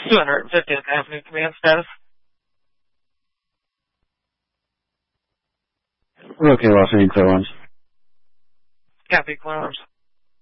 250th Avenue command status. We're okay, Los Angeles Clear Arms. Copy, Clear Arms.